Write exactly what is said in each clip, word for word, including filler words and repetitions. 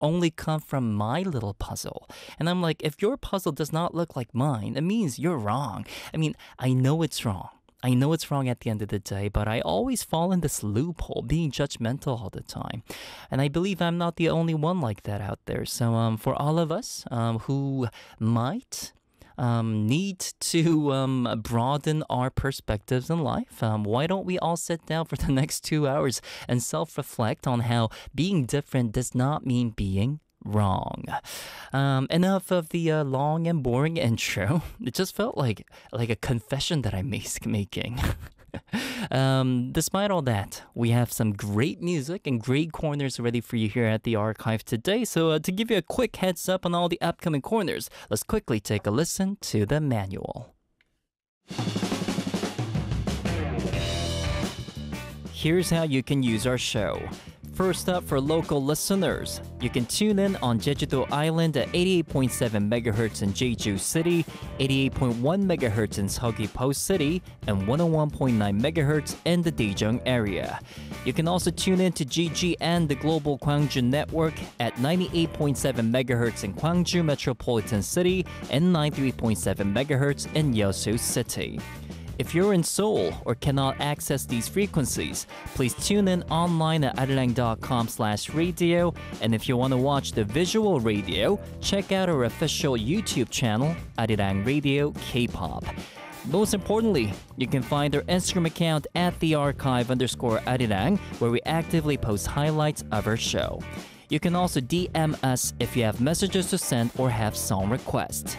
only come from my little puzzle. And I'm like, if your puzzle does not look like mine, it means you're wrong. I mean, I know it's wrong. I know it's wrong at the end of the day, but I always fall in this loophole, being judgmental all the time. And I believe I'm not the only one like that out there. So um, for all of us um, who might um, need to um, broaden our perspectives in life, um, why don't we all sit down for the next two hours and self-reflect on how being different does not mean being wrong. Um, enough of the uh, long and boring intro. It just felt like like a confession that I'm making. um, despite all that, we have some great music and great corners ready for you here at the archive today. So uh, to give you a quick heads up on all the upcoming corners, let's quickly take a listen to the manual. Here's how you can use our show. First up, for local listeners, you can tune in on Jeju-do Island at eighty-eight point seven megahertz in Jeju City, eighty-eight point one megahertz in Seogwipo City, and one oh one point nine megahertz in the Daejeong area. You can also tune in to G G N, the Global Gwangju Network, at ninety-eight point seven megahertz in Gwangju Metropolitan City and ninety-three point seven megahertz in Yeosu City. If you're in Seoul or cannot access these frequencies, please tune in online at arirang dot com slash radio. And if you want to watch the visual radio, check out our official YouTube channel, Arirang Radio K-pop. Most importantly, you can find our Instagram account at the archive underscore Arirang, where we actively post highlights of our show. You can also D M us if you have messages to send or have song requests.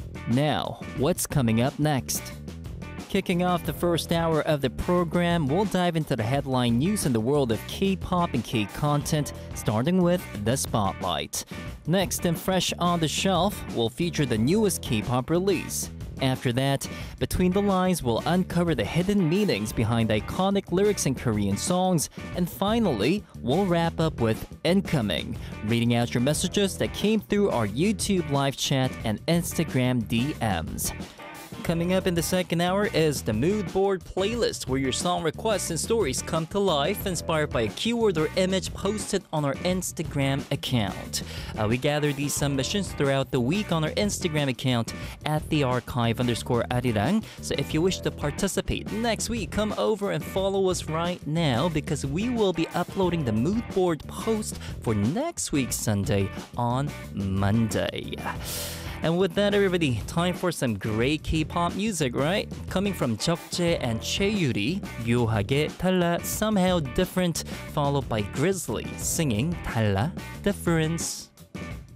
Now, what's coming up next? Kicking off the first hour of the program, we'll dive into the headline news in the world of K-pop and K-content, starting with the Spotlight. Next, and fresh on the shelf, we'll feature the newest K-pop release. After that, Between the Lines will uncover the hidden meanings behind iconic lyrics in Korean songs. And finally, we'll wrap up with Incoming, reading out your messages that came through our YouTube live chat and Instagram D Ms. Coming up in the second hour is the Mood Board playlist, where your song requests and stories come to life, inspired by a keyword or image posted on our Instagram account. Uh, we gather these submissions throughout the week on our Instagram account at the archive underscore Arirang. So if you wish to participate next week, come over and follow us right now, because we will be uploading the Mood Board post for next week's Sunday on Monday. And with that, everybody, time for some great K-pop music, right? Coming from Jeokjae and Chae-yuri, 묘하게 달라, somehow different, followed by Grizzly singing 달라, difference.